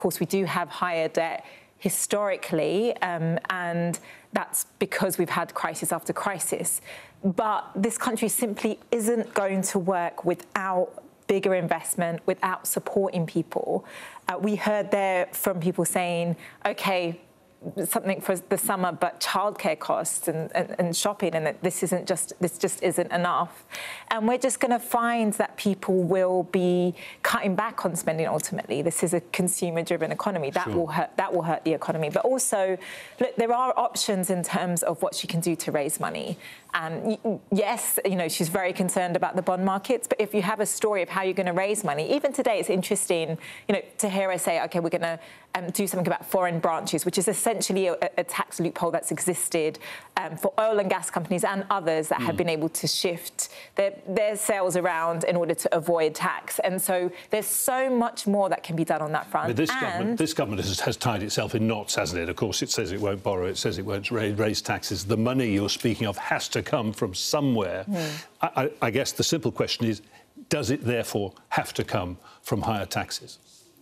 course, we do have higher debt historically, and that's because we've had crisis after crisis. But this country simply isn't going to work without bigger investment, without supporting people. We heard there from people saying, OK, something for the summer, but childcare costs and shopping, and that this just isn't enough. And we're just going to find that people will be cutting back on spending. Ultimately, this is a consumer-driven economy. That will hurt the economy. But also, look, there are options in terms of what she can do to raise money. Yes, she's very concerned about the bond markets, but if you have a story of how you're going to raise money, even today, it's interesting, to hear her say, OK, we're going to do something about foreign branches, which is essentially a tax loophole that's existed for oil and gas companies and others that have been able to shift their sales around in order to avoid tax. And so there's so much more that can be done on that front. But this government has tied itself in knots, hasn't it? Of course, it says it won't borrow, it says it won't raise taxes. The money you're speaking of has to come from somewhere. I guess the simple question is, does it therefore have to come from higher taxes?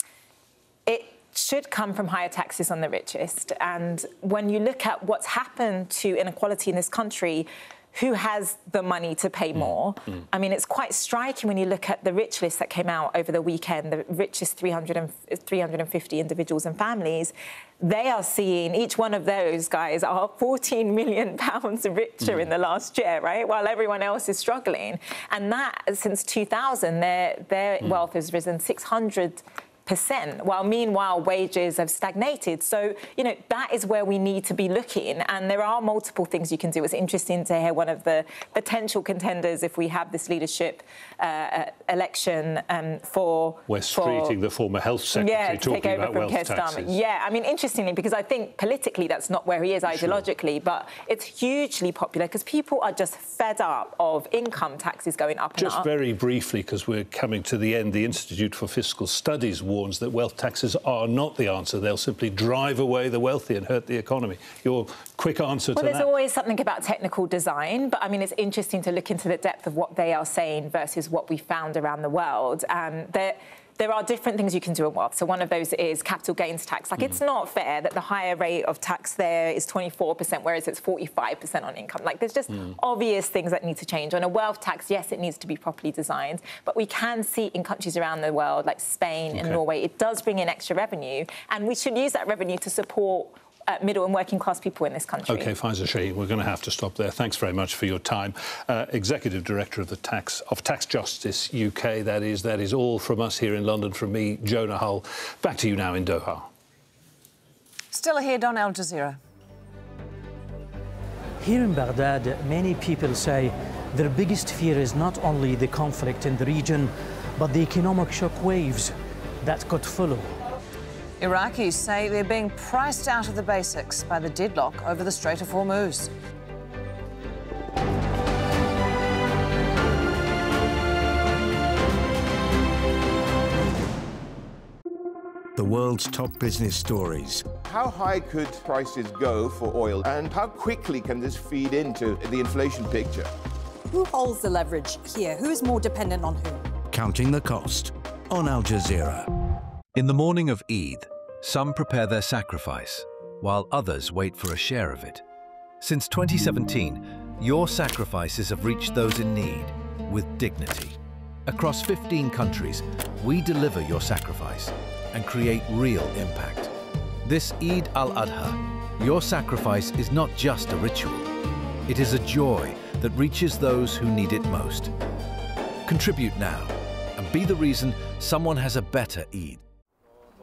It should come from higher taxes on the richest. And when you look at what's happened to inequality in this country, who has the money to pay more? I mean, it's quite striking when you look at the rich list that came out over the weekend, the richest 350 individuals and families. They are seeing, each one of those guys are £14 million richer in the last year, right? While everyone else is struggling. And that, since 2000, their wealth has risen 600%, while meanwhile wages have stagnated. So, that is where we need to be looking. And there are multiple things you can do. It's interesting to hear one of the potential contenders, if we have this leadership election for... Wes Streeting, the former health secretary, talking about wealth taxes. Yeah, I mean, interestingly, because I think politically that's not where he is ideologically, but it's hugely popular because people are just fed up of income taxes going up and up. Just very briefly, because we're coming to the end, the Institute for Fiscal Studies warns that wealth taxes are not the answer. They'll simply drive away the wealthy and hurt the economy. Your quick answer to that? Well, there's always something about technical design, but, I mean, it's interesting to look into the depth of what they are saying versus what we found around the world. There are different things you can do in wealth. So one of those is capital gains tax. Like, it's not fair that the higher rate of tax there is 24%, whereas it's 45% on income. Like, there's just obvious things that need to change. On a wealth tax, yes, it needs to be properly designed, but we can see in countries around the world, like Spain and Norway, it does bring in extra revenue, and we should use that revenue to support middle and working class people in this country. OK, Faiza Shaheen, we're going to have to stop there. Thanks very much for your time. Executive Director of Tax Justice UK, that is all from us here in London, from me, Jonah Hull. Back to you now in Doha. Still ahead on Al Jazeera. Here in Baghdad, many people say their biggest fear is not only the conflict in the region, but the economic shock waves that could follow. Iraqis say they're being priced out of the basics by the deadlock over the Strait of Hormuz. The world's top business stories. How high could prices go for oil, and how quickly can this feed into the inflation picture? Who holds the leverage here? Who is more dependent on whom? Counting the cost on Al Jazeera. In the morning of Eid, some prepare their sacrifice, while others wait for a share of it. Since 2017, your sacrifices have reached those in need with dignity. Across 15 countries, we deliver your sacrifice and create real impact. This Eid al-Adha, your sacrifice is not just a ritual. It is a joy that reaches those who need it most. Contribute now and be the reason someone has a better Eid.